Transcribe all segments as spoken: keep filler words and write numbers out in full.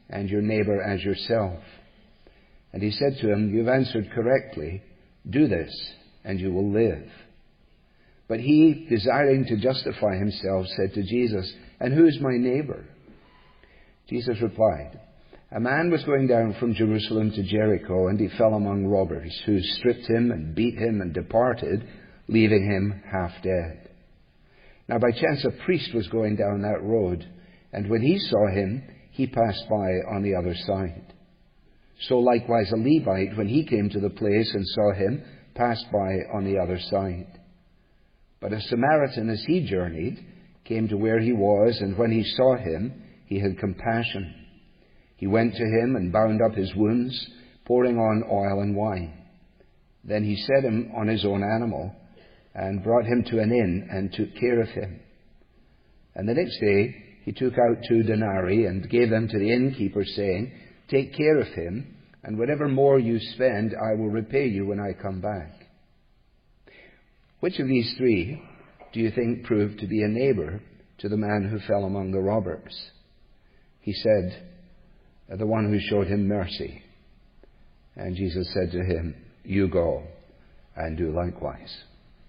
and your neighbor as yourself. And he said to him, you've answered correctly. Do this, and you will live. But he, desiring to justify himself, said to Jesus, and who is my neighbor? Jesus replied, a man was going down from Jerusalem to Jericho, and he fell among robbers, who stripped him and beat him and departed, leaving him half dead. Now by chance a priest was going down that road, and when he saw him, he passed by on the other side. So likewise a Levite, when he came to the place and saw him, passed by on the other side. But a Samaritan, as he journeyed, came to where he was, and when he saw him, he had compassion. He went to him and bound up his wounds, pouring on oil and wine. Then he set him on his own animal, and brought him to an inn, and took care of him. And the next day he took out two denarii, and gave them to the innkeeper, saying, take care of him, and whatever more you spend, I will repay you when I come back. Which of these three do you think proved to be a neighbor to the man who fell among the robbers? He said, the one who showed him mercy. And Jesus said to him, you go and do likewise.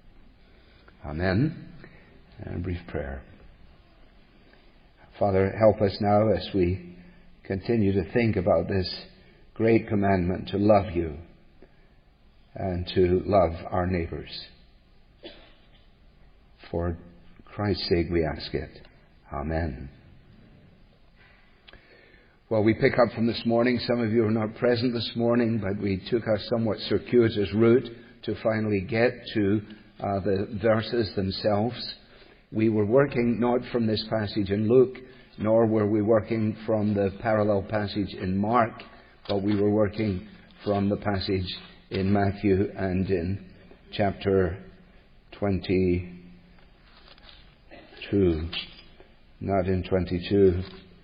Amen. And a brief prayer. Father, help us now as we continue to think about this great commandment to love you and to love our neighbors. For Christ's sake we ask it. Amen. Well, we pick up from this morning. Some of you are not present this morning, but we took a somewhat circuitous route to finally get to uh, the verses themselves. We were working not from this passage in Luke, nor were we working from the parallel passage in Mark, but we were working from the passage in Matthew and in chapter twenty-two. Not in twenty-two.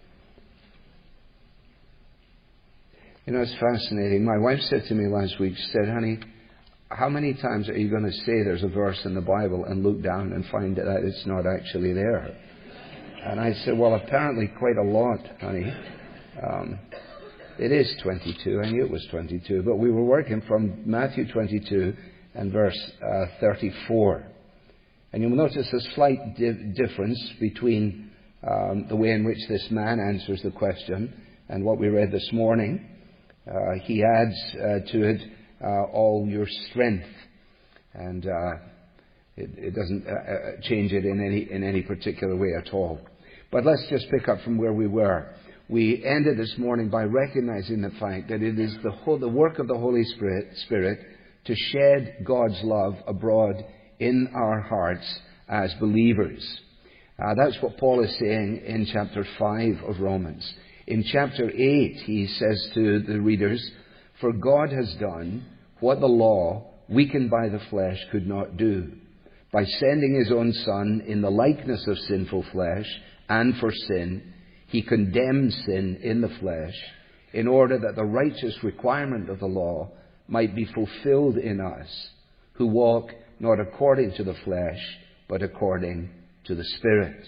You know, it's fascinating. My wife said to me last week, she said, honey, how many times are you going to say there's a verse in the Bible and look down and find that it's not actually there? And I said, well, apparently quite a lot, honey. Um, it is twenty-two. I knew it was twenty-two. But we were working from Matthew twenty-two and verse uh, thirty-four. And you'll notice a slight di- difference between um, the way in which this man answers the question and what we read this morning. Uh, he adds uh, to it uh, all your strength. And uh, it, it doesn't uh, change it in any in any particular way at all. But let's just pick up from where we were. We ended this morning by recognizing the fact that it is the whole, the work of the Holy Spirit, Spirit to shed God's love abroad in our hearts as believers. Uh, that's what Paul is saying in chapter five of Romans. In chapter eight, he says to the readers, for God has done what the law, weakened by the flesh, could not do, by sending his own Son in the likeness of sinful flesh, and for sin, he condemned sin in the flesh, in order that the righteous requirement of the law might be fulfilled in us, who walk not according to the flesh, but according to the Spirit.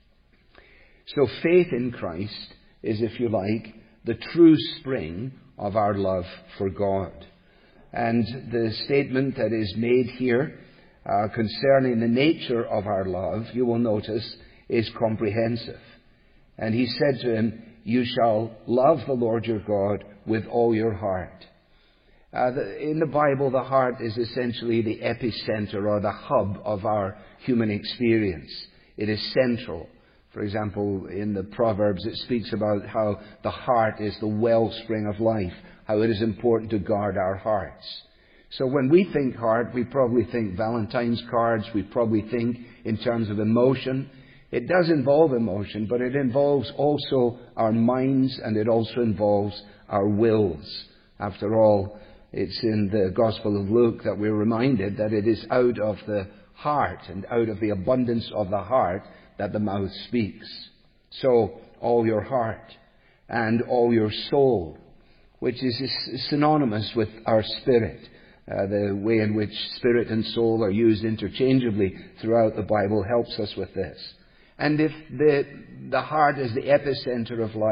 So faith in Christ is, if you like, the true spring of our love for God. And the statement that is made here uh, concerning the nature of our love, you will notice, is comprehensive. And he said to him, you shall love the Lord your God with all your heart. Uh, the, in the Bible, the heart is essentially the epicenter or the hub of our human experience. It is central. For example, in the Proverbs, it speaks about how the heart is the wellspring of life, how it is important to guard our hearts. So when we think heart, we probably think Valentine's cards, we probably think in terms of emotion. It does involve emotion, but it involves also our minds, and it also involves our wills. After all, it's in the Gospel of Luke that we're reminded that it is out of the heart and out of the abundance of the heart that the mouth speaks. So, all your heart and all your soul, which is synonymous with our spirit. Uh, the way in which spirit and soul are used interchangeably throughout the Bible helps us with this. And if the, the heart is the epicenter of life,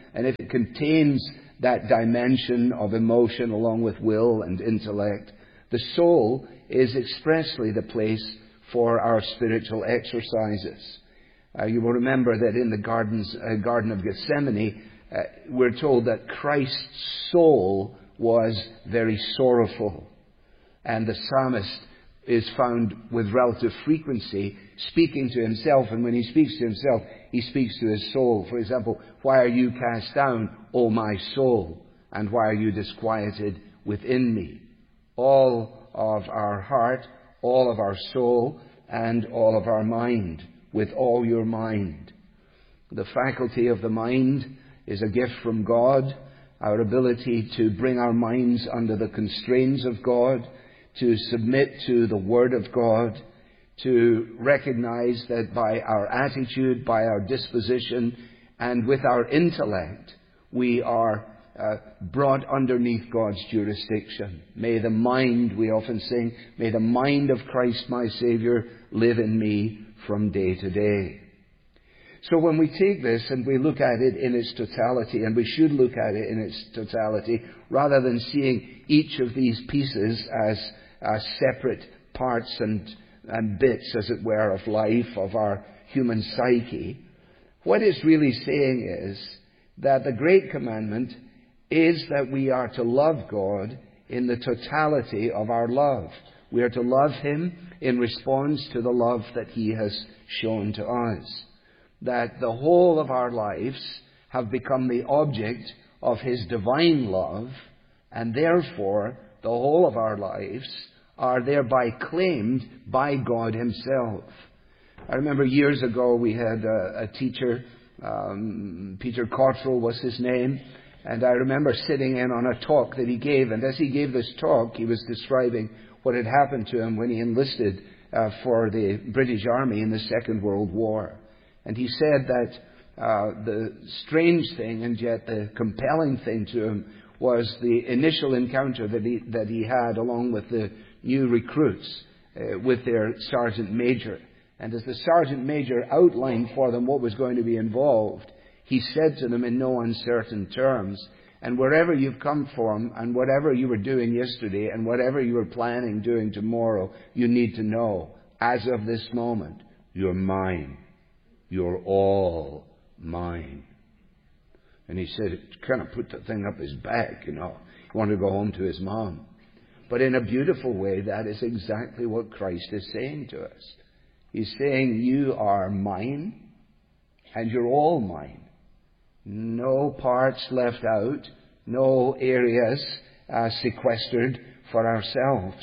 and if it contains that dimension of emotion along with will and intellect, the soul is expressly the place for our spiritual exercises. Uh, you will remember that in the gardens, uh, Garden of Gethsemane, uh, we're told that Christ's soul was very sorrowful. And the psalmist is found with relative frequency speaking to himself. And when he speaks to himself, he speaks to his soul. For example, why are you cast down, O my soul? And why are you disquieted within me? All of our heart, all of our soul, and all of our mind. With all your mind. The faculty of the mind is a gift from God. Our ability to bring our minds under the constraints of God, to submit to the Word of God, to recognize that by our attitude, by our disposition, and with our intellect, we are uh, brought underneath God's jurisdiction. May the mind, we often sing, may the mind of Christ my Savior live in me from day to day. So when we take this and we look at it in its totality, and we should look at it in its totality, rather than seeing each of these pieces as, as separate parts and, and bits, as it were, of life, of our human psyche, what it's really saying is that the great commandment is that we are to love God in the totality of our love. We are to love Him in response to the love that He has shown to us. That the whole of our lives have become the object of His divine love, and therefore the whole of our lives are thereby claimed by God Himself. I remember years ago we had a, a teacher, um, Peter Cottrell was his name, and I remember sitting in on a talk that he gave, and as he gave this talk, he was describing what had happened to him when he enlisted uh, for the British Army in the Second World War. And he said that uh, the strange thing and yet the compelling thing to him was the initial encounter that he, that he had along with the new recruits uh, with their Sergeant Major. And as the Sergeant Major outlined for them what was going to be involved, he said to them in no uncertain terms, and wherever you've come from, and whatever you were doing yesterday, and whatever you were planning doing tomorrow, you need to know, as of this moment, you're mine. You're all mine. And he said, it kind of put the thing up his back, you know. He wanted to go home to his mom. But in a beautiful way, that is exactly what Christ is saying to us. He's saying, you are mine, and you're all mine. No parts left out, no areas uh, sequestered for ourselves.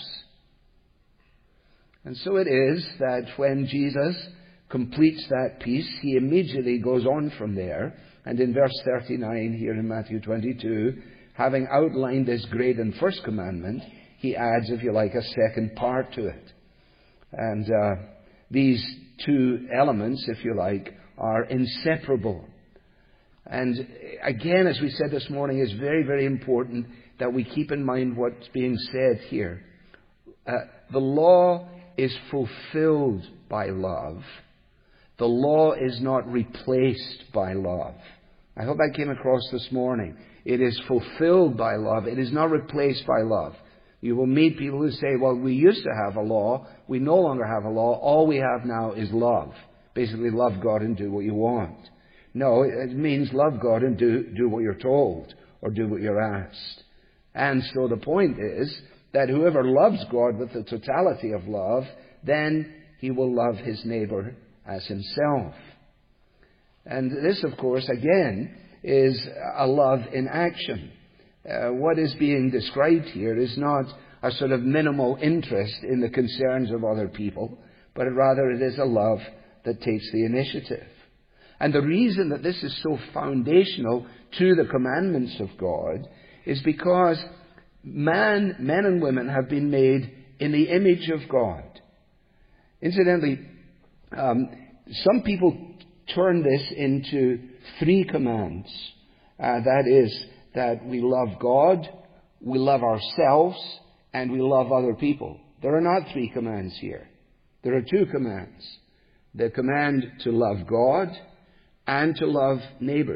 And so it is that when Jesus completes that piece, He immediately goes on from there. And in verse thirty-nine here in Matthew twenty-two, having outlined this great and first commandment, He adds, if you like, a second part to it. And uh, these two elements, if you like, are inseparable. And again, as we said this morning, it's very, very important that we keep in mind what's being said here. Uh, the law is fulfilled by love. The law is not replaced by love. I hope that came across this morning. It is fulfilled by love. It is not replaced by love. You will meet people who say, well, we used to have a law. We no longer have a law. All we have now is love. Basically, love God and do what you want. No, it means love God and do, do what you're told or do what you're asked. And so the point is that whoever loves God with the totality of love, then he will love his neighbor as himself. And this, of course, again, is a love in action. Uh, what is being described here is not a sort of minimal interest in the concerns of other people, but rather it is a love that takes the initiative. And the reason that this is so foundational to the commandments of God is because man, men and women have been made in the image of God. Incidentally, um, some people turn this into three commands. Uh, that is, that we love God, we love ourselves, and we love other people. There are not three commands here. There are two commands. The command to love God and to love neighbors.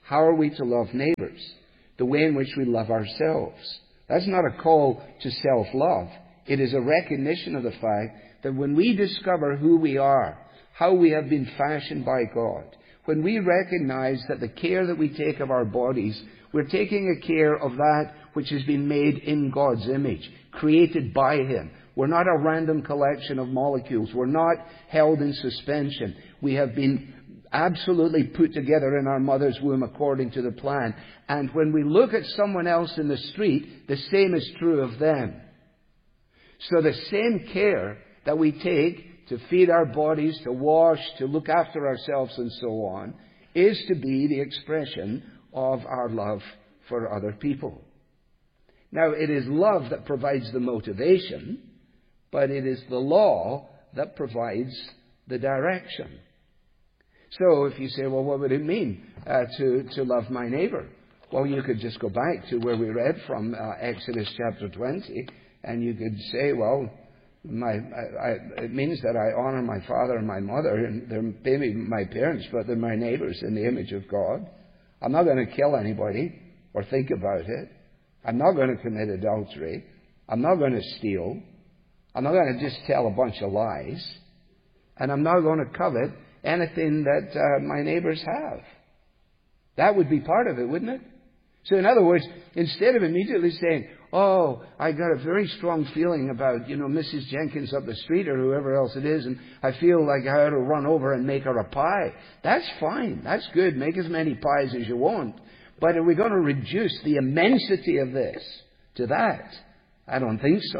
How are we to love neighbors? The way in which we love ourselves. That's not a call to self-love. It is a recognition of the fact that when we discover who we are, how we have been fashioned by God, when we recognize that the care that we take of our bodies, we're taking a care of that which has been made in God's image, created by Him. We're not a random collection of molecules. We're not held in suspension. We have been absolutely put together in our mother's womb according to the plan. And when we look at someone else in the street, the same is true of them. So the same care that we take to feed our bodies, to wash, to look after ourselves and so on, is to be the expression of our love for other people. Now, it is love that provides the motivation, but it is the law that provides the direction. So if you say, well, what would it mean uh, to, to love my neighbor? Well, you could just go back to where we read from uh, Exodus chapter twenty, and you could say, well, my, I, I, it means that I honor my father and my mother, and they're maybe my parents, but they're my neighbors in the image of God. I'm not going to kill anybody or think about it. I'm not going to commit adultery. I'm not going to steal. I'm not going to just tell a bunch of lies. And I'm not going to covet anything that uh, my neighbors have. That would be part of it, wouldn't it? So in other words, instead of immediately saying, oh, I got a very strong feeling about, you know, Missus Jenkins up the street or whoever else it is, and I feel like I ought to run over and make her a pie. That's fine. That's good. Make as many pies as you want. But are we going to reduce the immensity of this to that? I don't think so.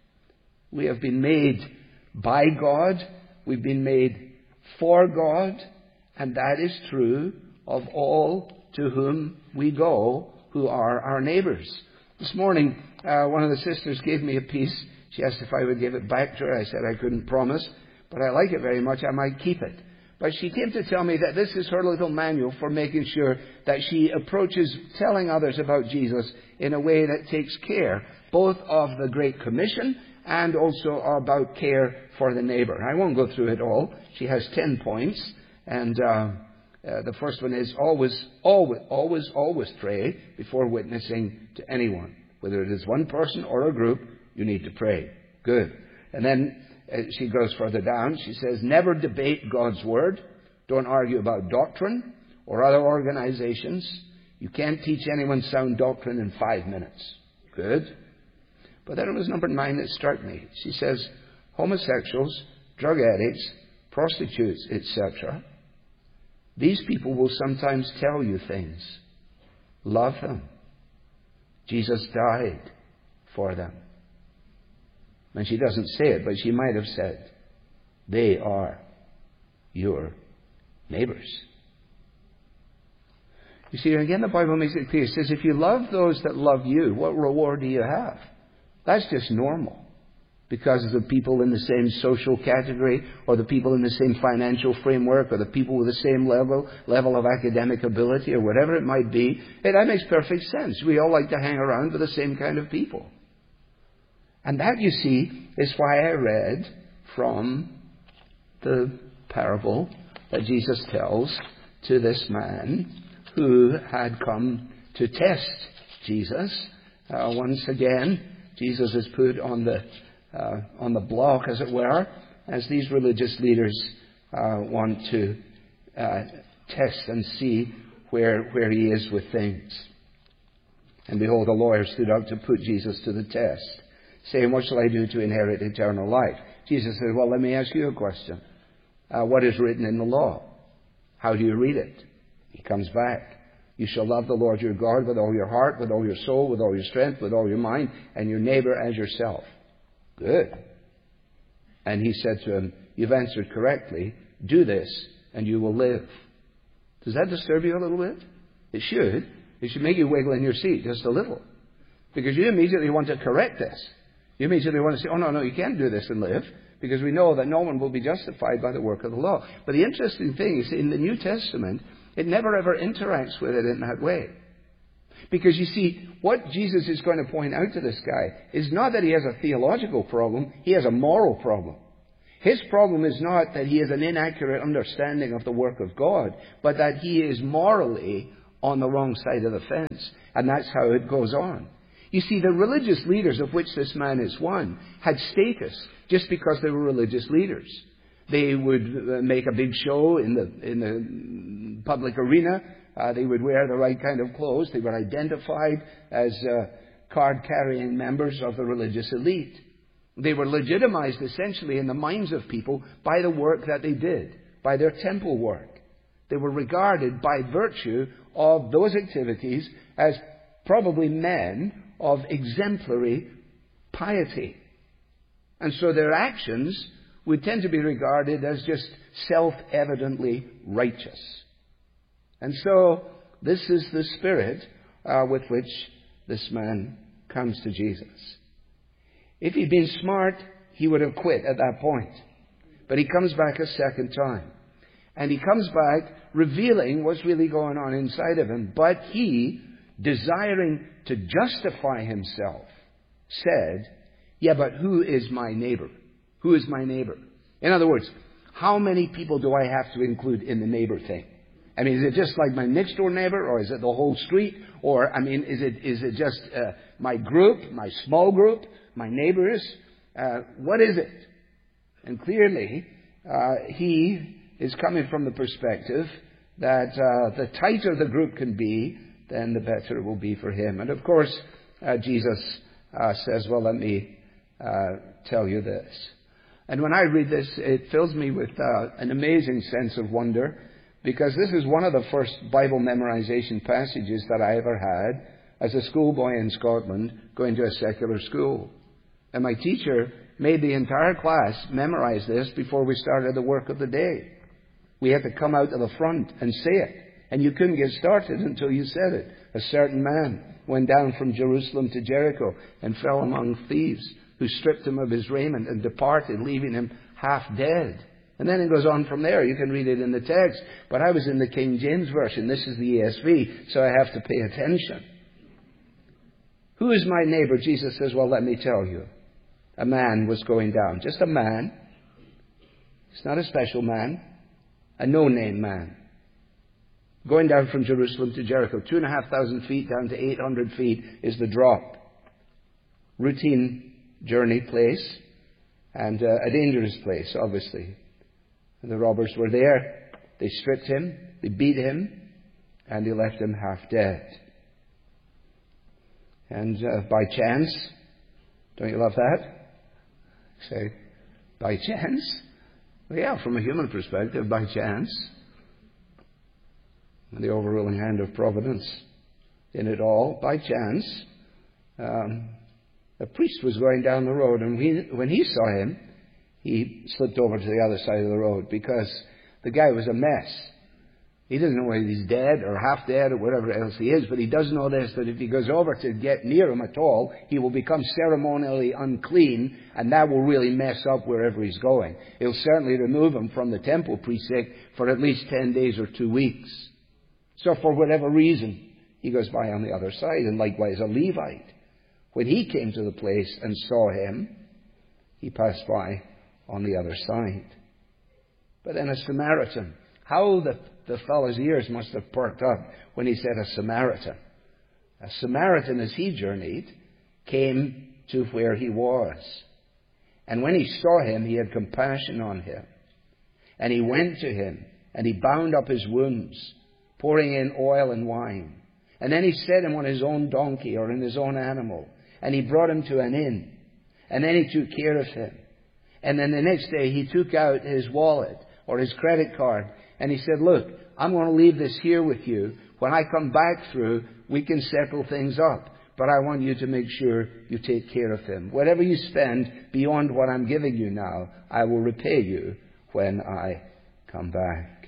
We have been made by God. We've been made for God. And that is true of all to whom we go, who are our neighbors. This morning, uh, one of the sisters gave me a piece. She asked if I would give it back to her. I said I couldn't promise, but I like it very much. I might keep it. But she came to tell me that this is her little manual for making sure that she approaches telling others about Jesus in a way that takes care both of the Great Commission and also about care for the neighbor. I won't go through it all. She has ten points, and uh, Uh, the first one is always, always, always, always pray before witnessing to anyone. Whether it is one person or a group, you need to pray. Good. And then uh, she goes further down. She says, never debate God's Word. Don't argue about doctrine or other organizations. You can't teach anyone sound doctrine in five minutes. Good. But then it was number nine that struck me. She says, homosexuals, drug addicts, prostitutes, et cetera, these people will sometimes tell you things. Love them. Jesus died for them. And she doesn't say it, but she might have said, they are your neighbors. You see, again, the Bible makes it clear. It says, if you love those that love you, what reward do you have? That's just normal. Because of the people in the same social category, or the people in the same financial framework, or the people with the same level level of academic ability, or whatever it might be. Hey, that makes perfect sense. We all like to hang around with the same kind of people. And that, you see, is why I read from the parable that Jesus tells to this man who had come to test Jesus. Uh, once again, Jesus is put on the Uh, on the block, as it were, as these religious leaders uh, want to uh, test and see where where he is with things. And behold, a lawyer stood up to put Jesus to the test, saying, what shall I do to inherit eternal life? Jesus said, well, let me ask you a question. Uh, what is written in the law? How do you read it? He comes back. You shall love the Lord your God with all your heart, with all your soul, with all your strength, with all your mind, and your neighbor as yourself. Good. And he said to him, you've answered correctly. Do this, and you will live. Does that disturb you a little bit? It should. It should make you wiggle in your seat just a little. Because you immediately want to correct this. You immediately want to say, oh, no, no, you can't do this and live. Because we know that no one will be justified by the work of the law. But the interesting thing is, in the New Testament, it never ever interacts with it in that way. Because you see, what Jesus is going to point out to this guy is not that he has a theological problem, he has a moral problem. His problem is not that he has an inaccurate understanding of the work of God, but that he is morally on the wrong side of the fence. And that's how it goes on. You see, the religious leaders, of which this man is one, had status just because they were religious leaders. They would make a big show in the in the public arena. Uh, they would wear the right kind of clothes. They were identified as uh, card-carrying members of the religious elite. They were legitimized essentially in the minds of people by the work that they did, by their temple work. They were regarded by virtue of those activities as probably men of exemplary piety. And so their actions would tend to be regarded as just self-evidently righteous. And so this is the spirit uh, with which this man comes to Jesus. If he'd been smart, he would have quit at that point. But he comes back a second time. And he comes back revealing what's really going on inside of him. But he, desiring to justify himself, said, yeah, but who is my neighbor? Who is my neighbor? In other words, how many people do I have to include in the neighbor thing? I mean, is it just like my next door neighbor, or is it the whole street? Or, I mean, is it is it just uh, my group, my small group, my neighbors? Uh, what is it? And clearly, uh, he is coming from the perspective that uh, the tighter the group can be, then the better it will be for him. And of course, uh, Jesus uh, says, well, let me uh, tell you this. And when I read this, it fills me with uh, an amazing sense of wonder, because this is one of the first Bible memorization passages that I ever had as a schoolboy in Scotland going to a secular school. And my teacher made the entire class memorize this before we started the work of the day. We had to come out to the front and say it. And you couldn't get started until you said it. A certain man went down from Jerusalem to Jericho and fell among thieves, who stripped him of his raiment and departed, leaving him half dead. And then it goes on from there. You can read it in the text. But I was in the King James Version. This is the E S V, so I have to pay attention. Who is my neighbor? Jesus says, well, let me tell you. A man was going down. Just a man. It's not a special man. A no-name man. Going down from Jerusalem to Jericho. Two and a half thousand feet down to eight hundred feet is the drop. Routine journey place. And uh, a dangerous place, obviously. The robbers were there. They stripped him. They beat him. And they left him half dead. And uh, by chance, don't you love that? Say, by chance? Well, yeah, from a human perspective, by chance. The overruling hand of providence in it all, by chance. Um, a priest was going down the road, and we, when he saw him, he slipped over to the other side of the road, because the guy was a mess. He doesn't know whether he's dead or half dead or whatever else he is, but he does know this, that if he goes over to get near him at all, he will become ceremonially unclean, and that will really mess up wherever he's going. It'll certainly remove him from the temple precinct for at least ten days or two weeks. So for whatever reason, he goes by on the other side, and likewise a Levite. When he came to the place and saw him, he passed by on the other side. But then a Samaritan. How the, the fellow's ears must have perked up when he said a Samaritan. A Samaritan, as he journeyed, came to where he was. And when he saw him, he had compassion on him. And he went to him, and he bound up his wounds, pouring in oil and wine. And then he set him on his own donkey or in his own animal. And he brought him to an inn. And then he took care of him. And then the next day he took out his wallet or his credit card. And he said, look, I'm going to leave this here with you. When I come back through, we can settle things up. But I want you to make sure you take care of him. Whatever you spend beyond what I'm giving you now, I will repay you when I come back.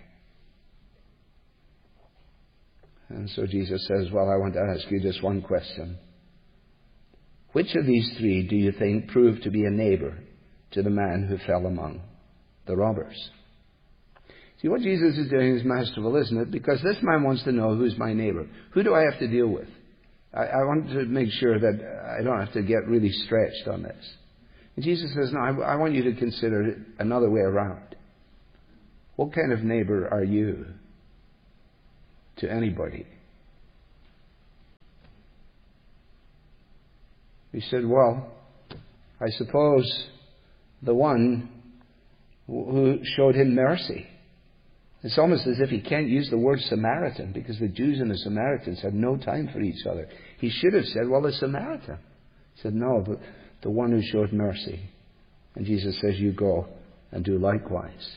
And so Jesus says, well, I want to ask you just one question. Which of these three do you think proved to be a neighbor to the man who fell among the robbers? See, what Jesus is doing is masterful, isn't it? Because this man wants to know, who's my neighbor? Who do I have to deal with? I, I want to make sure that I don't have to get really stretched on this. And Jesus says, no, I, I want you to consider it another way around. What kind of neighbor are you to anybody He said, well, I suppose the one who showed him mercy. It's almost as if he can't use the word Samaritan because the Jews and the Samaritans had no time for each other. He should have said, well, the Samaritan. He said, no, but the one who showed mercy. And Jesus says, you go and do likewise.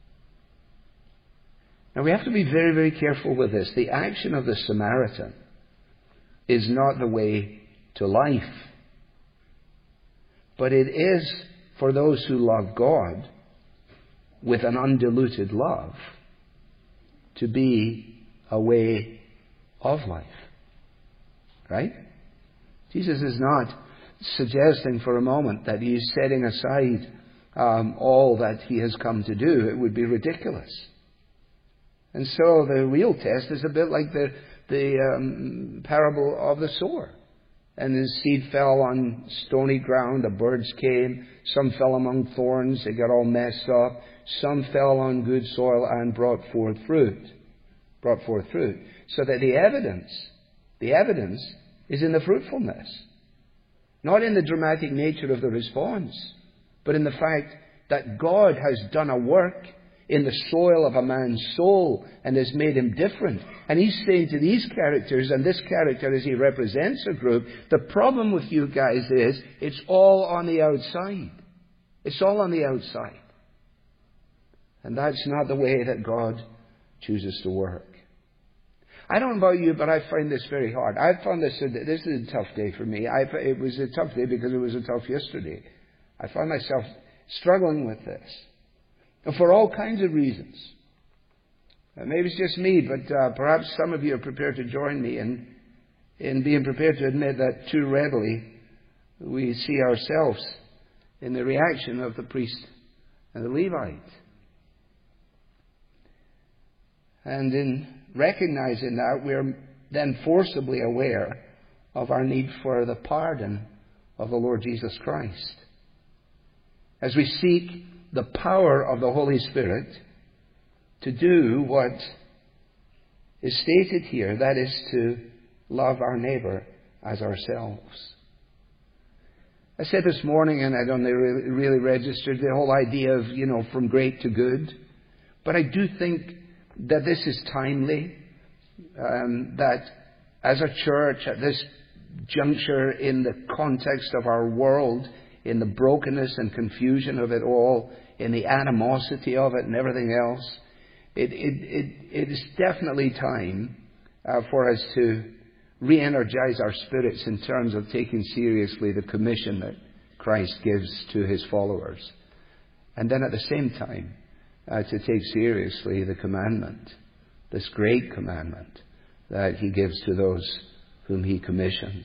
Now we have to be very, very careful with this. The action of the Samaritan is not the way to life. But it is for those who love God with an undiluted love to be a way of life. Right? Jesus is not suggesting for a moment that he is setting aside um, all that he has come to do. It would be ridiculous. And so the real test is a bit like the, the um, parable of the sower. And his seed fell on stony ground, the birds came, some fell among thorns, they got all messed up, some fell on good soil and brought forth fruit. Brought forth fruit. So that the evidence, the evidence is in the fruitfulness. Not in the dramatic nature of the response, but in the fact that God has done a work in the soil of a man's soul and has made him different. And he's saying to these characters, and this character as he represents a group, the problem with you guys is it's all on the outside. It's all on the outside. And that's not the way that God chooses to work. I don't know about you, but I find this very hard. I found this, this is a tough day for me. I, it was a tough day because it was a tough yesterday. I found myself struggling with this. And for all kinds of reasons. Uh, maybe it's just me, but uh, perhaps some of you are prepared to join me in, in being prepared to admit that too readily we see ourselves in the reaction of the priest and the Levite. And in recognizing that, we're then forcibly aware of our need for the pardon of the Lord Jesus Christ. As we seek the power of the Holy Spirit to do what is stated here, that is to love our neighbour as ourselves. I said this morning, and I don't really, really registered the whole idea of, you know, from great to good. But I do think that this is timely, um, that as a church at this juncture in the context of our world, in the brokenness and confusion of it all, in the animosity of it and everything else, it, it, it, it is definitely time uh, for us to re-energize our spirits in terms of taking seriously the commission that Christ gives to his followers. And then at the same time, uh, to take seriously the commandment, this great commandment that he gives to those whom he commissions.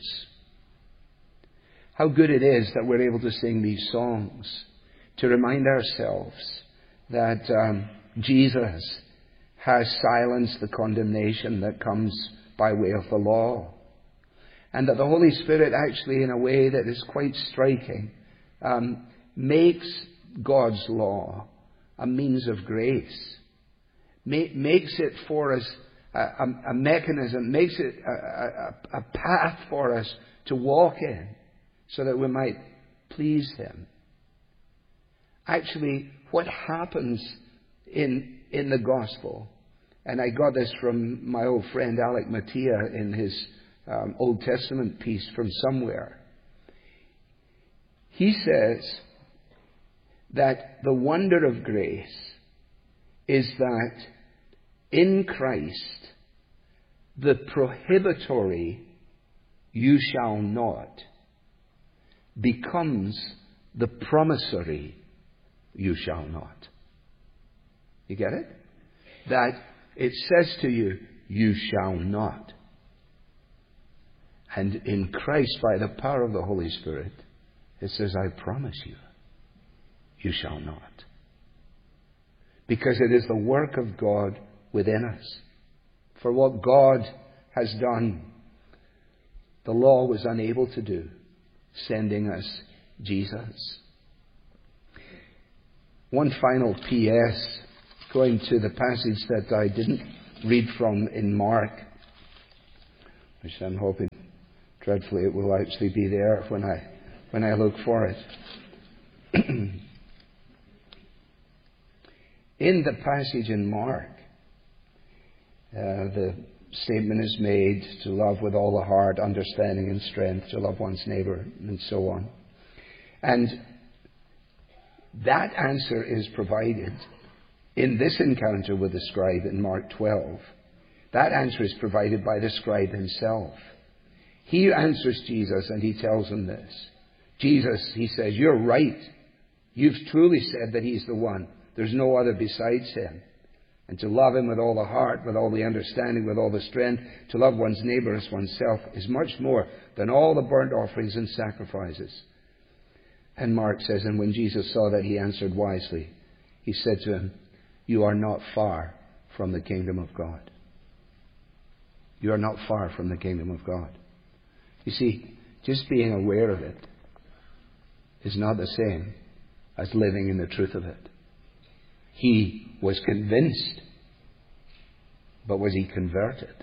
How good it is that we're able to sing these songs to remind ourselves that um, Jesus has silenced the condemnation that comes by way of the law. And that the Holy Spirit actually, in a way that is quite striking, um, makes God's law a means of grace. Ma- makes it for us a, a, a mechanism, makes it a, a, a path for us to walk in so that we might please him. Actually, what happens in, in the gospel, and I got this from my old friend Alec Mattia in his um, Old Testament piece from somewhere. He says that the wonder of grace is that in Christ, the prohibitory "you shall not" becomes the promissory "you shall not." You get it? That it says to you, "you shall not." And in Christ, by the power of the Holy Spirit, it says, "I promise you, you shall not." Because it is the work of God within us. For what God has done, the law was unable to do, sending us Jesus. One final P S, going to the passage that I didn't read from in Mark, which I'm hoping, Dreadfully, it will actually be there when I when I look for it. In the passage in Mark, uh, the statement is made to love with all the heart, understanding, and strength, to love one's neighbor, and so on. And that answer is provided in this encounter with the scribe in Mark twelve. That answer is provided by the scribe himself. He answers Jesus and he tells him this. Jesus, he says, you're right. You've truly said that he's the one. There's no other besides him. And to love him with all the heart, with all the understanding, with all the strength, to love one's neighbor as oneself is much more than all the burnt offerings and sacrifices. And Mark says, and when Jesus saw that, he answered wisely. He said to him, you are not far from the kingdom of God. You are not far from the kingdom of God. You see, just being aware of it is not the same as living in the truth of it. He was convinced, but was he converted?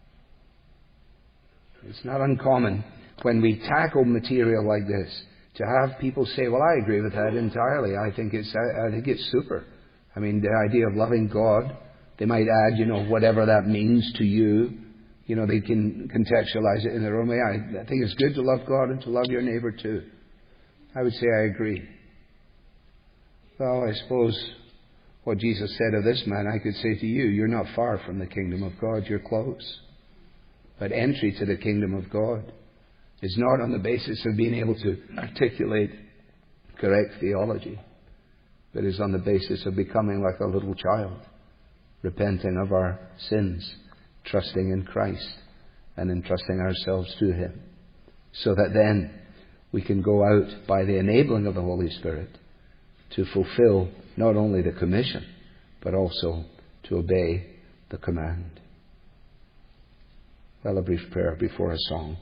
It's not uncommon when we tackle material like this to have people say, well, I agree with that entirely. I think it's, I, I think it's super. I mean, the idea of loving God, they might add, you know, whatever that means to you. You know, they can contextualize it in their own way. I, I think it's good to love God and to love your neighbor too. I would say I agree. Well, I suppose what Jesus said of this man, I could say to you, you're not far from the kingdom of God, you're close. But entry to the kingdom of God is not on the basis of being able to articulate correct theology, but is on the basis of becoming like a little child, repenting of our sins, trusting in Christ, and entrusting ourselves to Him, so that then we can go out by the enabling of the Holy Spirit to fulfill not only the commission, but also to obey the command. Well, a brief prayer before a song.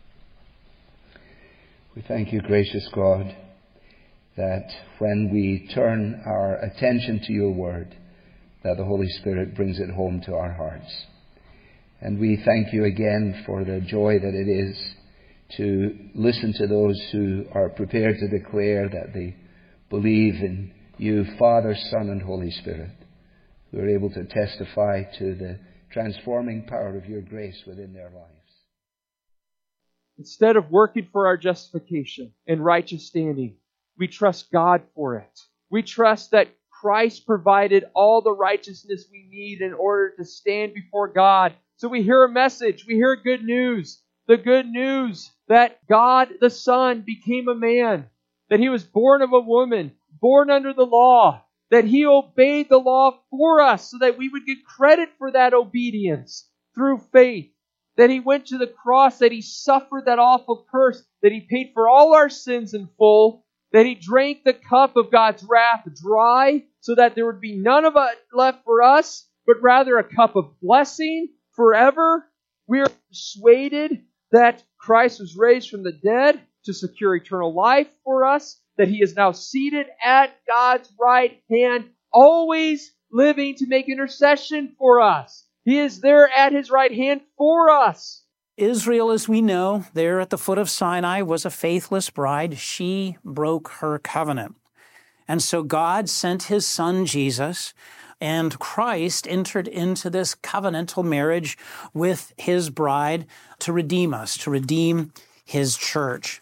We thank you, gracious God, that when we turn our attention to your word, that the Holy Spirit brings it home to our hearts. And we thank you again for the joy that it is to listen to those who are prepared to declare that they believe in you, Father, Son, and Holy Spirit, who are able to testify to the transforming power of your grace within their lives. Instead of working for our justification and righteous standing, we trust God for it. We trust that Christ provided all the righteousness we need in order to stand before God. So we hear a message, we hear good news. The good news that God the Son became a man, that He was born of a woman, born under the law, that He obeyed the law for us so that we would get credit for that obedience through faith, that He went to the cross, that He suffered that awful curse, that He paid for all our sins in full, that He drank the cup of God's wrath dry so that there would be none of it left for us, but rather a cup of blessing forever. We are persuaded that Christ was raised from the dead to secure eternal life for us, that He is now seated at God's right hand, always living to make intercession for us. He is there at His right hand for us. Israel, as we know, there at the foot of Sinai, was a faithless bride. She broke her covenant. And so God sent His Son, Jesus, and Christ entered into this covenantal marriage with His bride to redeem us, to redeem His church.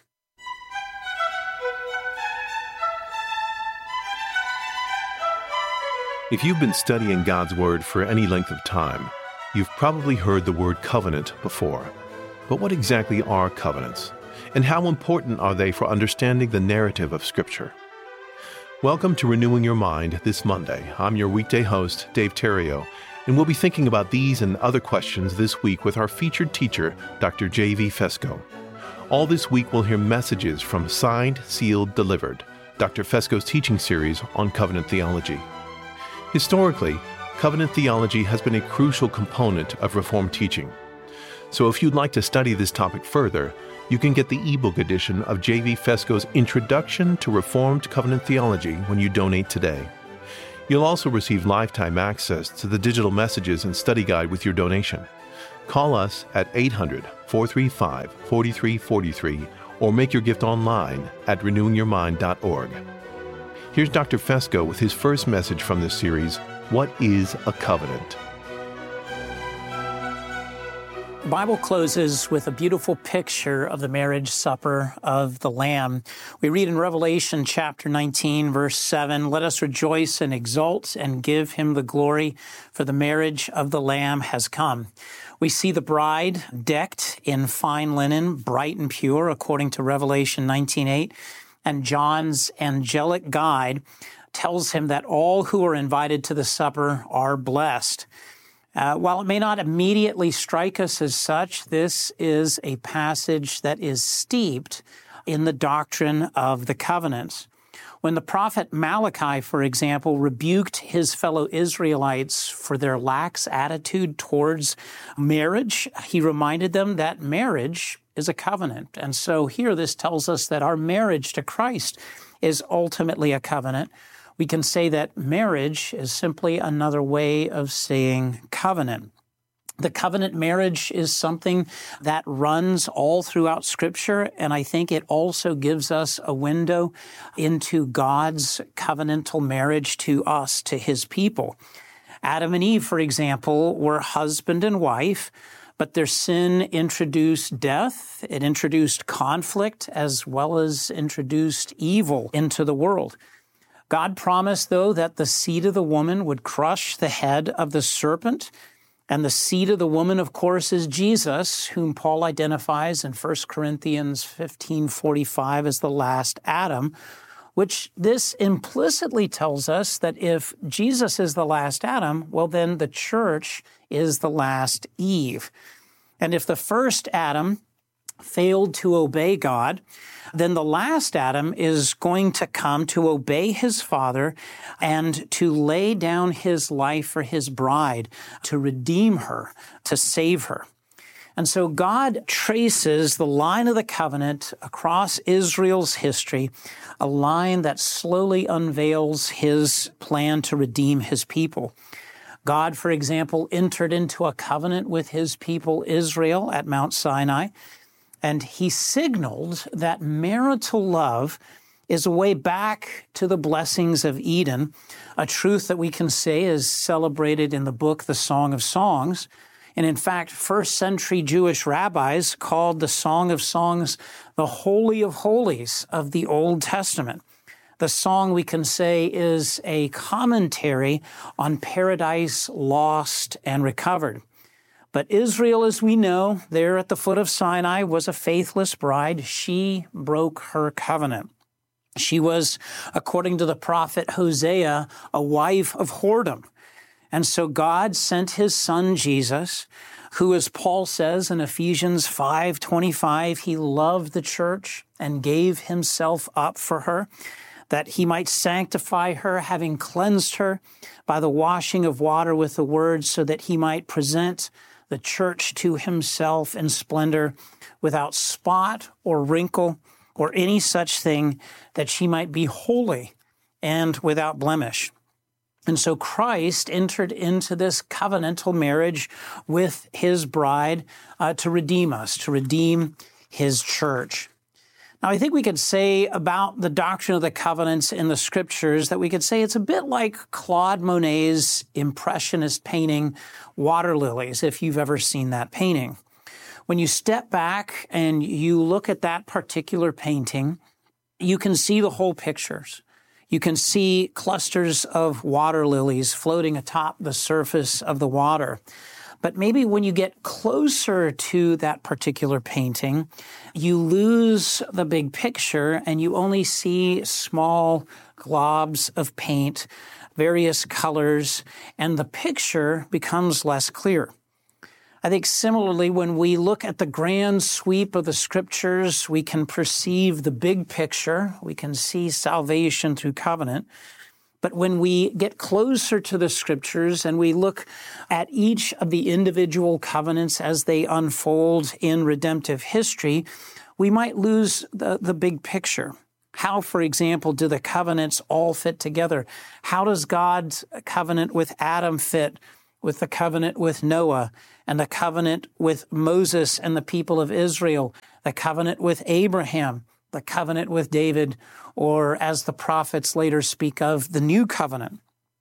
If you've been studying God's Word for any length of time, you've probably heard the word covenant before. But what exactly are covenants? And how important are they for understanding the narrative of Scripture? Welcome to Renewing Your Mind this Monday. I'm your weekday host, Dave Terrio, and we'll be thinking about these and other questions this week with our featured teacher, Doctor J V Fesko. All this week we'll hear messages from Signed, Sealed, Delivered, Doctor Fesko's teaching series on covenant theology. Historically, covenant theology has been a crucial component of Reformed teaching. So if you'd like to study this topic further, you can get the ebook edition of J V Fesko's Introduction to Reformed Covenant Theology when you donate today. You'll also receive lifetime access to the digital messages and study guide with your donation. Call us at eight hundred, four three five, four three four three or make your gift online at renewing your mind dot org. Here's Doctor Fesko with his first message from this series, What is a Covenant? The Bible closes with a beautiful picture of the marriage supper of the Lamb. We read in Revelation chapter nineteen, verse seven, "Let us rejoice and exult and give him the glory, for the marriage of the Lamb has come." We see the bride decked in fine linen, bright and pure, according to Revelation nineteen eight, and John's angelic guide tells him that all who are invited to the supper are blessed. Uh, while it may not immediately strike us as such, this is a passage that is steeped in the doctrine of the covenants. When the prophet Malachi, for example, rebuked his fellow Israelites for their lax attitude towards marriage, he reminded them that marriage is a covenant. And so here this tells us that our marriage to Christ is ultimately a covenant. We can say that marriage is simply another way of saying covenant. The covenant marriage is something that runs all throughout Scripture, and I think it also gives us a window into God's covenantal marriage to us, to his people. Adam and Eve, for example, were husband and wife, but their sin introduced death, it introduced conflict, as well as introduced evil into the world. God promised, though, that the seed of the woman would crush the head of the serpent. And the seed of the woman, of course, is Jesus, whom Paul identifies in First Corinthians fifteen forty-five as the last Adam, which this implicitly tells us that if Jesus is the last Adam, well, then the church is the last Eve. And if the first Adam failed to obey God, then the last Adam is going to come to obey his father and to lay down his life for his bride, to redeem her, to save her. And so God traces the line of the covenant across Israel's history, a line that slowly unveils his plan to redeem his people. God, for example, entered into a covenant with his people Israel at Mount Sinai, and he signaled that marital love is a way back to the blessings of Eden, a truth that we can say is celebrated in the book, The Song of Songs. And in fact, first century Jewish rabbis called the Song of Songs the Holy of Holies of the Old Testament. The song, we can say, is a commentary on paradise lost and recovered. But Israel, as we know, there at the foot of Sinai, was a faithless bride. She broke her covenant. She was, according to the prophet Hosea, a wife of whoredom. And so God sent his son Jesus, who, as Paul says in Ephesians five twenty-five, he loved the church and gave himself up for her, that he might sanctify her, having cleansed her by the washing of water with the word, so that he might present the church to himself in splendor, without spot or wrinkle or any such thing, that she might be holy and without blemish. And so Christ entered into this covenantal marriage with his bride uh, to redeem us, to redeem his church. Now, I think we could say about the doctrine of the covenants in the Scriptures that we could say it's a bit like Claude Monet's Impressionist painting, Water Lilies, if you've ever seen that painting. When you step back and you look at that particular painting, you can see the whole pictures. You can see clusters of water lilies floating atop the surface of the water. But maybe when you get closer to that particular painting, you lose the big picture and you only see small globs of paint, various colors, and the picture becomes less clear. I think similarly, when we look at the grand sweep of the Scriptures, we can perceive the big picture. We can see salvation through covenant. But when we get closer to the Scriptures and we look at each of the individual covenants as they unfold in redemptive history, we might lose the, the big picture. How, for example, do the covenants all fit together? How does God's covenant with Adam fit with the covenant with Noah, and the covenant with Moses and the people of Israel, the covenant with Abraham, the covenant with David, or as the prophets later speak of, the new covenant.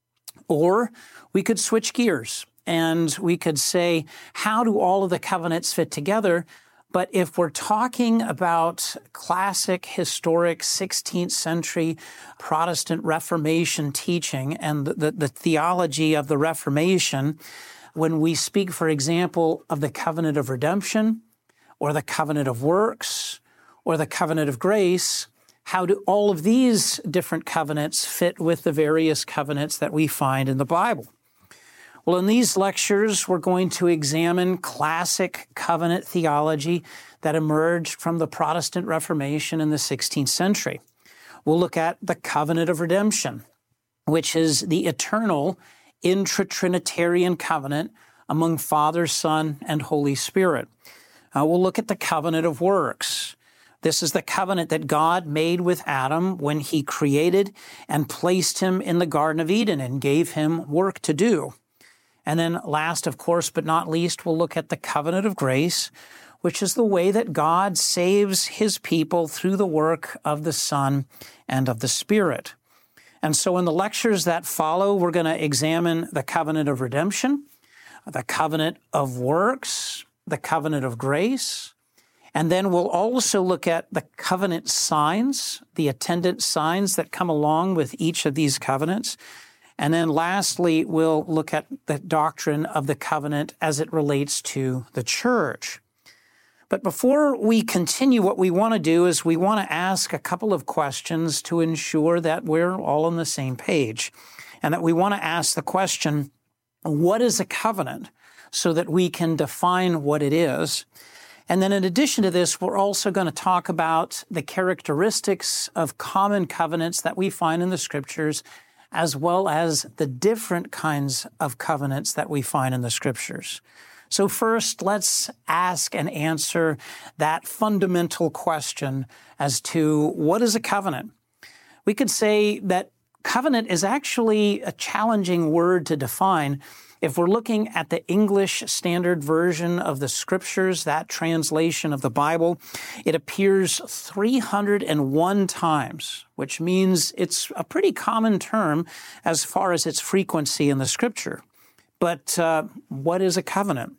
Or we could switch gears and we could say, how do all of the covenants fit together? But if we're talking about classic, historic, sixteenth century Protestant Reformation teaching and the, the, the theology of the Reformation, when we speak, for example, of the covenant of redemption or the covenant of works or the covenant of grace, how do all of these different covenants fit with the various covenants that we find in the Bible? Well, in these lectures, we're going to examine classic covenant theology that emerged from the Protestant Reformation in the sixteenth century. We'll look at the covenant of redemption, which is the eternal intra-Trinitarian covenant among Father, Son, and Holy Spirit. Uh, we'll look at the covenant of works. This is the covenant that God made with Adam when he created and placed him in the Garden of Eden and gave him work to do. And then last, of course, but not least, we'll look at the covenant of grace, which is the way that God saves his people through the work of the Son and of the Spirit. And so in the lectures that follow, we're going to examine the covenant of redemption, the covenant of works, the covenant of grace, and then we'll also look at the covenant signs, the attendant signs that come along with each of these covenants. And then lastly, we'll look at the doctrine of the covenant as it relates to the church. But before we continue, what we want to do is we want to ask a couple of questions to ensure that we're all on the same page. And that we want to ask the question, what is a covenant? So that we can define what it is. And then in addition to this, we're also going to talk about the characteristics of common covenants that we find in the Scriptures, as well as the different kinds of covenants that we find in the Scriptures. So first, let's ask and answer that fundamental question as to what is a covenant? We could say that covenant is actually a challenging word to define. If we're looking at the English Standard Version of the Scriptures, that translation of the Bible, it appears three hundred one times, which means it's a pretty common term as far as its frequency in the Scripture. But uh, what is a covenant?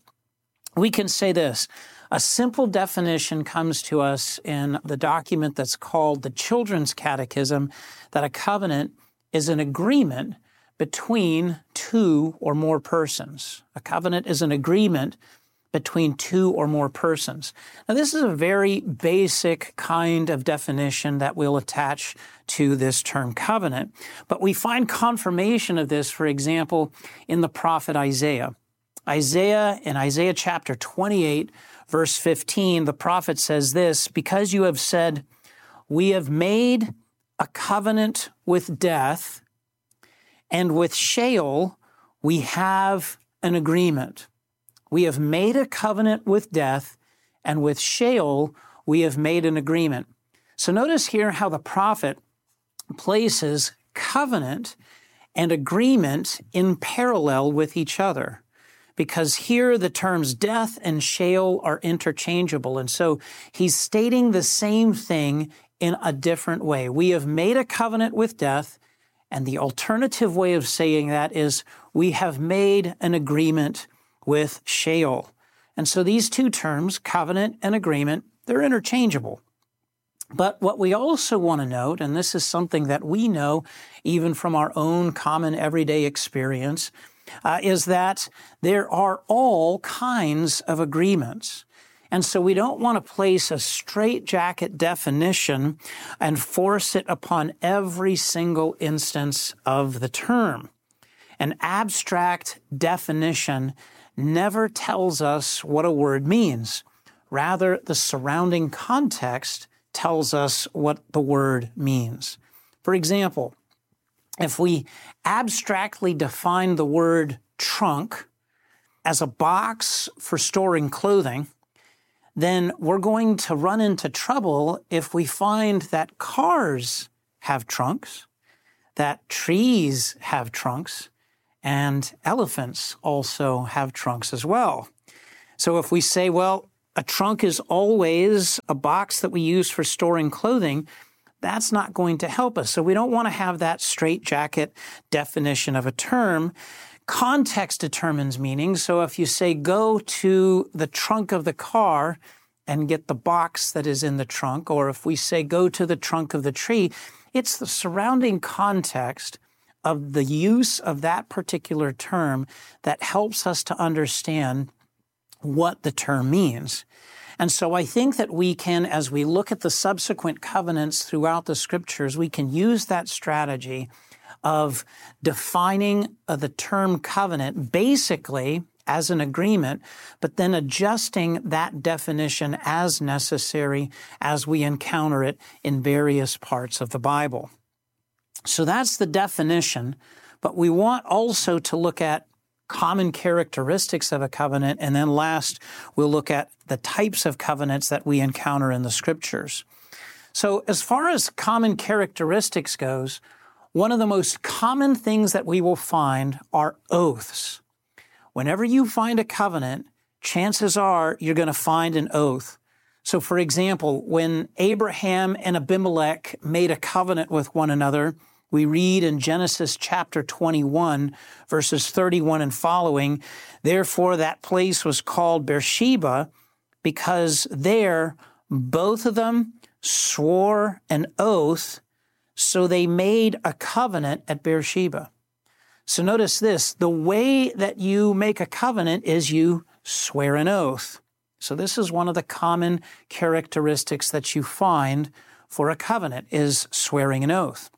We can say this. A simple definition comes to us in the document that's called the Children's Catechism, that a covenant is an agreement between two or more persons. A covenant is an agreement between two or more persons. Now, this is a very basic kind of definition that we'll attach to this term covenant, but we find confirmation of this, for example, in the prophet Isaiah. Isaiah, in Isaiah chapter twenty-eight, verse fifteen, the prophet says this, "Because you have said, we have made a covenant with death, and with Sheol, we have an agreement." We have made a covenant with death, and with Sheol, we have made an agreement. So notice here how the prophet places covenant and agreement in parallel with each other, because here the terms death and Sheol are interchangeable. And so he's stating the same thing in a different way. We have made a covenant with death, and the alternative way of saying that is we have made an agreement with Sheol. And so these two terms, covenant and agreement, they're interchangeable. But what we also want to note, and this is something that we know even from our own common everyday experience, uh, is that there are all kinds of agreements. And so we don't want to place a straitjacket definition and force it upon every single instance of the term. An abstract definition never tells us what a word means. Rather, the surrounding context tells us what the word means. For example, if we abstractly define the word trunk as a box for storing clothing, then we're going to run into trouble if we find that cars have trunks, that trees have trunks, And elephants also have trunks as well. So if we say, well, a trunk is always a box that we use for storing clothing, that's not going to help us. So we don't want to have that straitjacket definition of a term. Context determines meaning. So if you say, go to the trunk of the car and get the box that is in the trunk, or if we say, go to the trunk of the tree, it's the surrounding context of the use of that particular term that helps us to understand what the term means. And so I think that we can, as we look at the subsequent covenants throughout the Scriptures, we can use that strategy of defining uh, the term covenant basically as an agreement, but then adjusting that definition as necessary as we encounter it in various parts of the Bible. So that's the definition, but we want also to look at common characteristics of a covenant, and then last, we'll look at the types of covenants that we encounter in the Scriptures. So as far as common characteristics goes, one of the most common things that we will find are oaths. Whenever you find a covenant, chances are you're going to find an oath. So for example, when Abraham and Abimelech made a covenant with one another, we read in Genesis chapter twenty-one, verses thirty-one and following, therefore that place was called Beersheba, because there both of them swore an oath, so they made a covenant at Beersheba. So notice this, the way that you make a covenant is you swear an oath. So this is one of the common characteristics that you find for a covenant, is swearing an oath.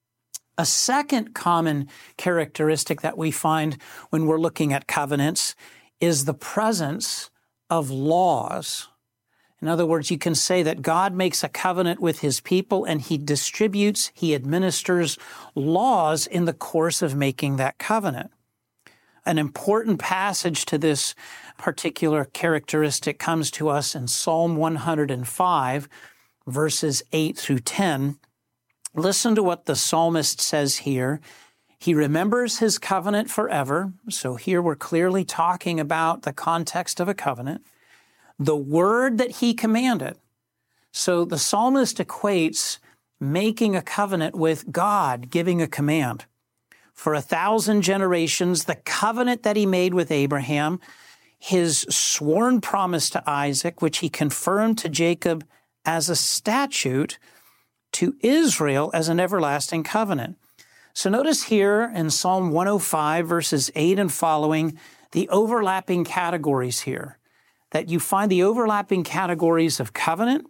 A second common characteristic that we find when we're looking at covenants is the presence of laws. In other words, you can say that God makes a covenant with his people and he distributes, he administers laws in the course of making that covenant. An important passage to this particular characteristic comes to us in Psalm one hundred five, verses eight through ten. Listen to what the psalmist says here. He remembers his covenant forever. So here we're clearly talking about the context of a covenant. The word that he commanded. So the psalmist equates making a covenant with God, giving a command. For a thousand generations, the covenant that he made with Abraham, his sworn promise to Isaac, which he confirmed to Jacob as a statute, to Israel as an everlasting covenant. So notice here in Psalm one oh five, verses eight and following, the overlapping categories here. That you find the overlapping categories of covenant,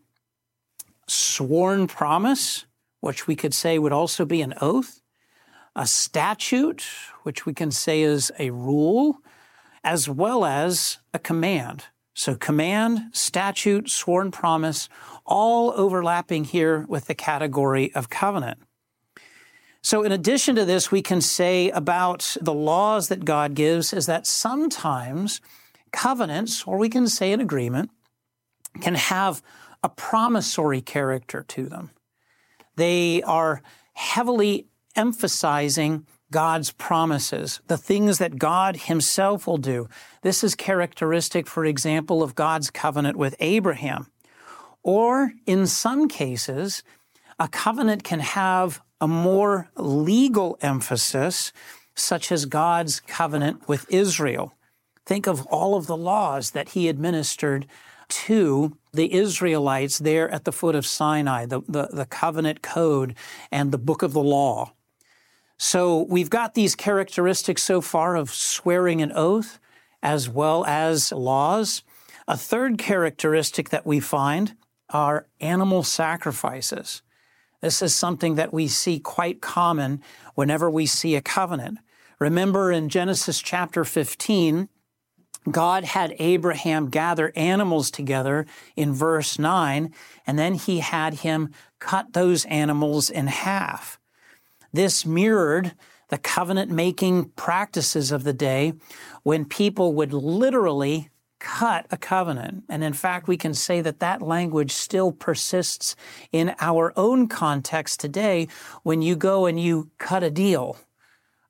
sworn promise, which we could say would also be an oath, a statute, which we can say is a rule, as well as a command. So command, statute, sworn promise, all overlapping here with the category of covenant. So in addition to this, we can say about the laws that God gives is that sometimes covenants, or we can say an agreement, can have a promissory character to them. They are heavily emphasizing God's promises, the things that God himself will do. This is characteristic, for example, of God's covenant with Abraham. Or in some cases, a covenant can have a more legal emphasis, such as God's covenant with Israel. Think of all of the laws that he administered to the Israelites there at the foot of Sinai, the, the, the covenant code and the book of the law. So we've got these characteristics so far of swearing an oath as well as laws. A third characteristic that we find are animal sacrifices. This is something that we see quite common whenever we see a covenant. Remember in Genesis chapter fifteen, God had Abraham gather animals together in verse nine, and then he had him cut those animals in half. This mirrored the covenant-making practices of the day when people would literally cut a covenant. And in fact, we can say that that language still persists in our own context today when you go and you cut a deal.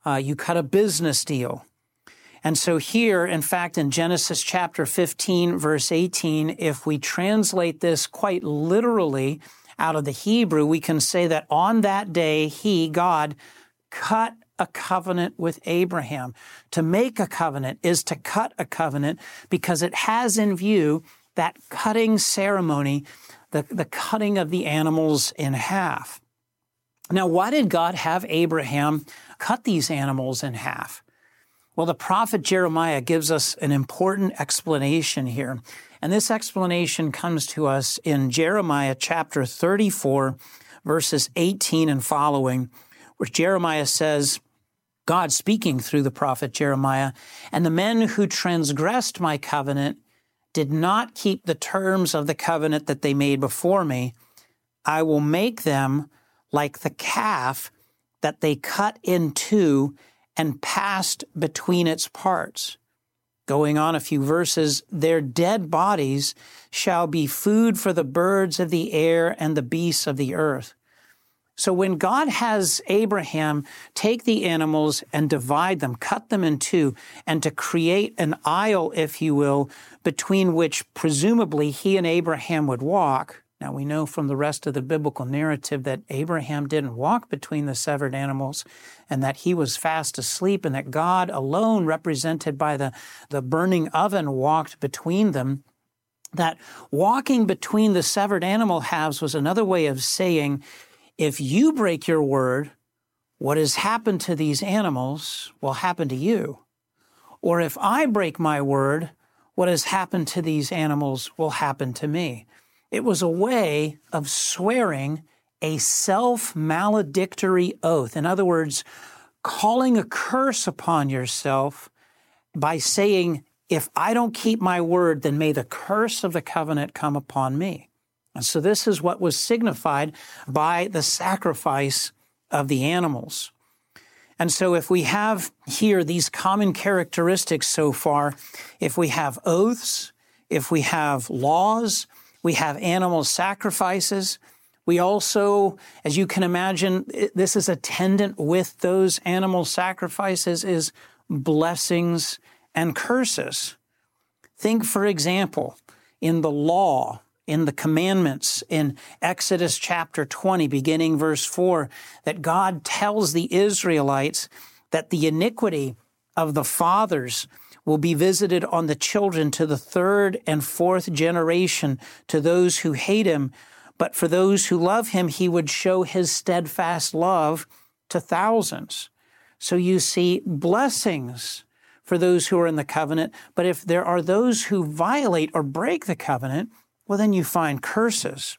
Uh, you cut a business deal. And so here, in fact, in Genesis chapter fifteen, verse eighteen, if we translate this quite literally out of the Hebrew, we can say that on that day, he, God, cut a covenant with Abraham. To make a covenant is to cut a covenant because it has in view that cutting ceremony, the, the cutting of the animals in half. Now, why did God have Abraham cut these animals in half? Well, the prophet Jeremiah gives us an important explanation here. And this explanation comes to us in Jeremiah chapter thirty-four, verses eighteen and following, where Jeremiah says, God speaking through the prophet Jeremiah, "And the men who transgressed my covenant did not keep the terms of the covenant that they made before me. I will make them like the calf that they cut in two and passed between its parts." Going on a few verses, "Their dead bodies shall be food for the birds of the air and the beasts of the earth." So when God has Abraham take the animals and divide them, cut them in two, and to create an aisle, if you will, between which presumably he and Abraham would walk. Now we know from the rest of the biblical narrative that Abraham didn't walk between the severed animals and that he was fast asleep and that God alone, represented by the, the burning oven, walked between them. That walking between the severed animal halves was another way of saying, if you break your word, what has happened to these animals will happen to you. Or if I break my word, what has happened to these animals will happen to me. It was a way of swearing a self-maledictory oath. In other words, calling a curse upon yourself by saying, if I don't keep my word, then may the curse of the covenant come upon me. And so this is what was signified by the sacrifice of the animals. And so if we have here these common characteristics so far, if we have oaths, if we have laws, we have animal sacrifices, we also, as you can imagine, this is attendant with those animal sacrifices is blessings and curses. Think, for example, in the law, in the commandments, in Exodus chapter twenty, beginning verse four, that God tells the Israelites that the iniquity of the fathers will be visited on the children to the third and fourth generation, to those who hate him. But for those who love him, he would show his steadfast love to thousands. So you see blessings for those who are in the covenant. But if there are those who violate or break the covenant, well, then you find curses.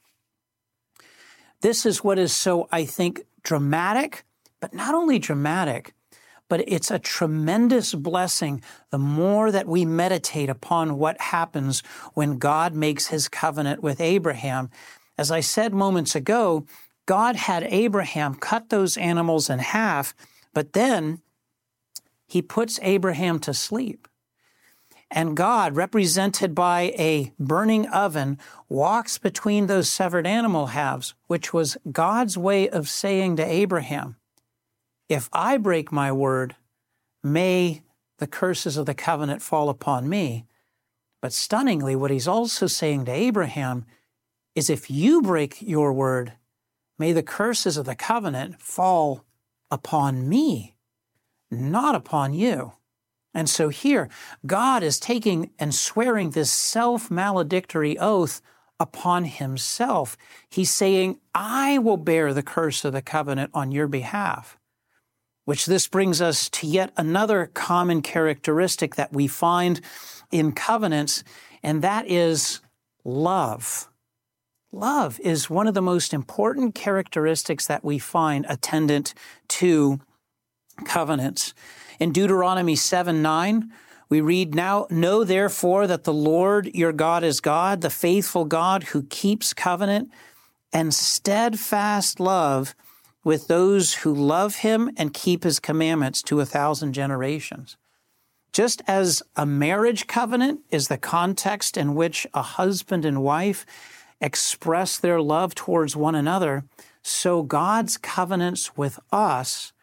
This is what is so, I think, dramatic, but not only dramatic, but it's a tremendous blessing the more that we meditate upon what happens when God makes his covenant with Abraham. As I said moments ago, God had Abraham cut those animals in half, but then he puts Abraham to sleep. And God, represented by a burning oven, walks between those severed animal halves, which was God's way of saying to Abraham, if I break my word, may the curses of the covenant fall upon me. But stunningly, what he's also saying to Abraham is if you break your word, may the curses of the covenant fall upon me, not upon you. And so here, God is taking and swearing this self-maledictory oath upon himself. He's saying, I will bear the curse of the covenant on your behalf. Which this brings us to yet another common characteristic that we find in covenants, and that is love. Love is one of the most important characteristics that we find attendant to covenants. In Deuteronomy seven nine, we read, Now know therefore that the Lord your God is God, the faithful God who keeps covenant and steadfast love with those who love him and keep his commandments to a thousand generations. Just as a marriage covenant is the context in which a husband and wife express their love towards one another, so God's covenants with us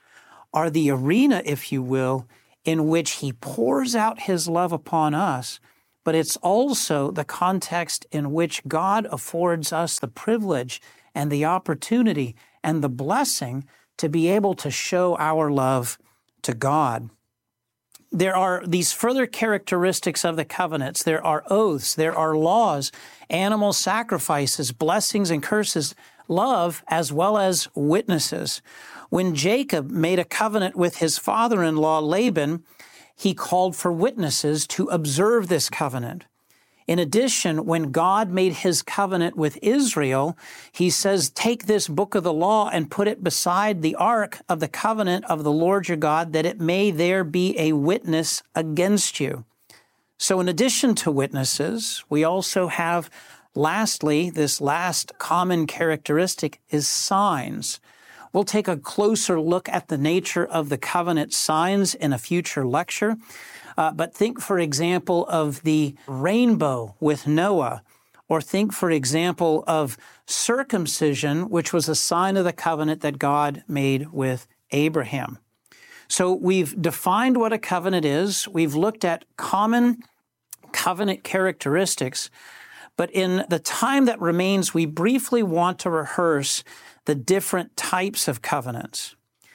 are the arena, if you will, in which he pours out his love upon us, but it's also the context in which God affords us the privilege and the opportunity and the blessing to be able to show our love to God. There are these further characteristics of the covenants. There are oaths, there are laws, animal sacrifices, blessings and curses, love, as well as witnesses. When Jacob made a covenant with his father-in-law Laban, he called for witnesses to observe this covenant. In addition, when God made his covenant with Israel, he says, take this book of the law and put it beside the ark of the covenant of the Lord your God, that it may there be a witness against you. So in addition to witnesses, we also have, lastly, this last common characteristic is signs. We'll take a closer look at the nature of the covenant signs in a future lecture. Uh, but think, for example, of the rainbow with Noah, or think, for example, of circumcision, which was a sign of the covenant that God made with Abraham. So we've defined what a covenant is. We've looked at common covenant characteristics. But in the time that remains, we briefly want to rehearse the different types of covenants.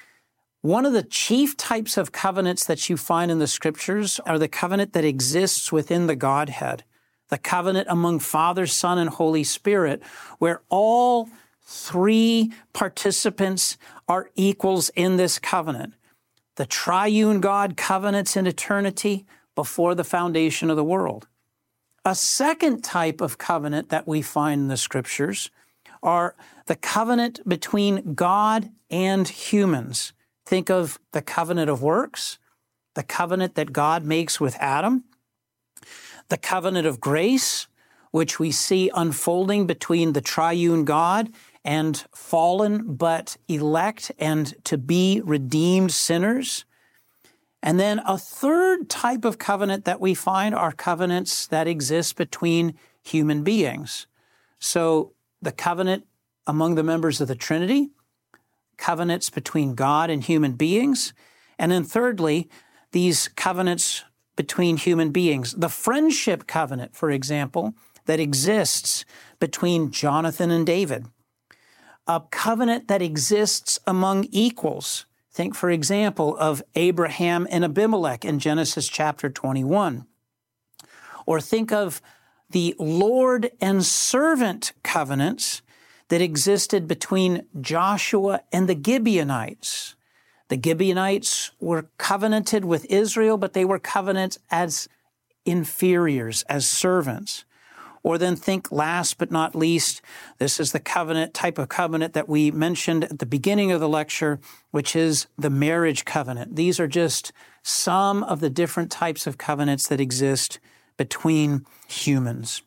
One of the chief types of covenants that you find in the Scriptures are the covenant that exists within the Godhead, the covenant among Father, Son, and Holy Spirit, where all three participants are equals in this covenant. The triune God covenants in eternity before the foundation of the world. A second type of covenant that we find in the Scriptures are the covenant between God and humans. Think of the covenant of works, the covenant that God makes with Adam, the covenant of grace, which we see unfolding between the triune God and fallen but elect and to be redeemed sinners. And then a third type of covenant that we find are covenants that exist between human beings. So the covenant among the members of the Trinity, covenants between God and human beings, and then thirdly, these covenants between human beings. The friendship covenant, for example, that exists between Jonathan and David. A covenant that exists among equals. Think, for example, of Abraham and Abimelech in Genesis chapter twenty-one. Or think of the Lord and servant covenants that existed between Joshua and the Gibeonites. The Gibeonites were covenanted with Israel, but they were covenanted as inferiors, as servants. Or then think, last but not least, this is the covenant, type of covenant that we mentioned at the beginning of the lecture, which is the marriage covenant. These are just some of the different types of covenants that exist between humans.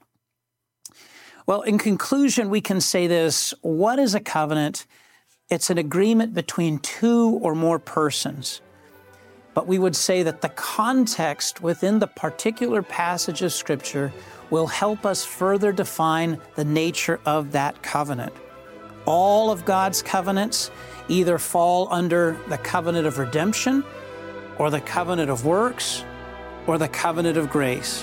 Well, in conclusion, we can say this. What is a covenant? It's an agreement between two or more persons. But we would say that the context within the particular passage of Scripture will help us further define the nature of that covenant. All of God's covenants either fall under the covenant of redemption, or the covenant of works, or the covenant of grace.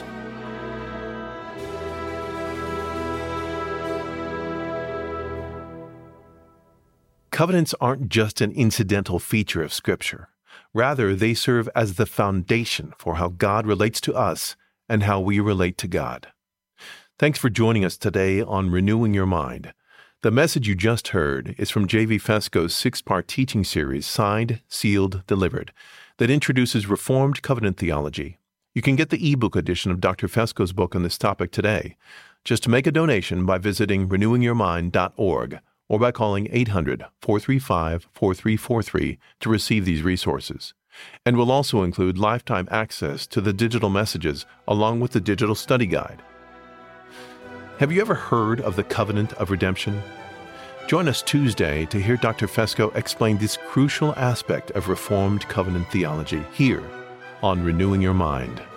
Covenants aren't just an incidental feature of Scripture. Rather, they serve as the foundation for how God relates to us and how we relate to God. Thanks for joining us today on Renewing Your Mind. The message you just heard is from J V Fesko's six-part teaching series, Signed, Sealed, Delivered, that introduces Reformed covenant theology. You can get the ebook edition of Doctor Fesko's book on this topic today. Just make a donation by visiting renewing your mind dot org. or by calling eight hundred, four three five, four three four three to receive these resources. And will also include lifetime access to the digital messages along with the digital study guide. Have you ever heard of the Covenant of Redemption? Join us Tuesday to hear Doctor Fesko explain this crucial aspect of Reformed covenant theology here on Renewing Your Mind.